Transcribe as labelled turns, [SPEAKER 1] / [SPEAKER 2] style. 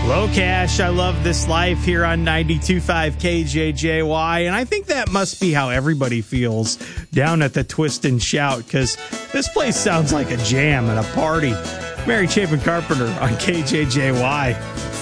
[SPEAKER 1] Low Cash, I love this life here on 92.5 KJJY, and I think that must be how everybody feels down at the Twist and Shout, because this place sounds like a jam and a party. Mary Chapin Carpenter on KJJY.